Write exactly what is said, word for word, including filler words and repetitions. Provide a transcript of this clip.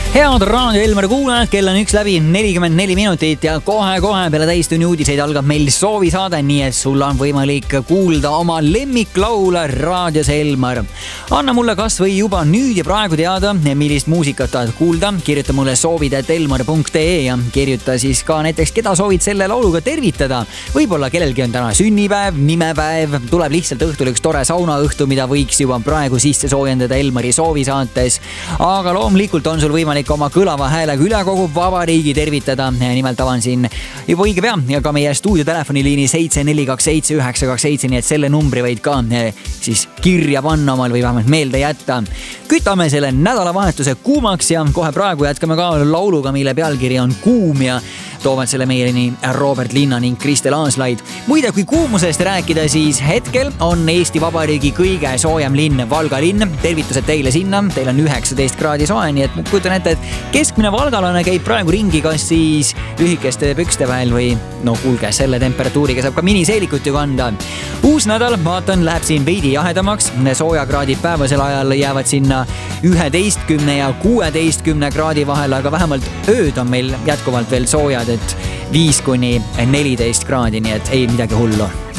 Head Raadio Elmar kuulajad, kell on üks läbi nelikümmend neli minutit ja kohe-kohe peale täistunni uudiseid algab meil soovisaade, nii et sul on võimalik kuulda oma lemmiklaule raadios Elmar. Anna mulle kas või juba nüüd ja praegu teada, millist muusikat tahad kuulda. Kirjuta mulle soovid et elmar punkt ee ja kirjuta siis ka näiteks, keda soovid selle lauluga tervitada. Võib-olla kellelgi on täna sünnipäev, nimepäev, tuleb lihtsalt õhtul üks tore saunaõhtu, mida võiks juba praegu sisse soojendada Elmari soovisaates. Aga loomulikult on sul võimalik oma kõlava häälega üle kogu vabariigi tervitada. Nimelt avan siin juba õige pea ja ka meie stuudio telefoniliini seitse neli kaks seitse üheksa kaks seitse, nii et selle numbri võid ka siis kirja panna omal või vähemalt meelde jätta. Kütame selle nädalavahetuse kuumaks ja kohe praegu jätkame ka lauluga, mille pealkiri on Kuum ja toovad selle meileni Robert Linna ning Kristel Aaslaid. Muide, kui kuumusest rääkida, siis hetkel on Eesti Vabariigi kõige soojem linn Valga linn. Tervitused teile sinna. Teil on üheksateist kraadi soe, nii et kujutan ette, et keskmine valgalane käib praegu ringi kas siis lühikeste pükste vahel või no kuulge, selle temperatuuriga saab ka miniseelikut ju kanda. Uus nädal, vaatan, läheb siin veidi jahedamaks. Soojakraadid päevasel ajal jäävad sinna üheteistkümne ja kuueteistkümne kraadi vahel, aga vähemalt ööd on meil jätkuvalt veel soojad, et viis kuni neliteist kraadi, nii et ei midagi hullu.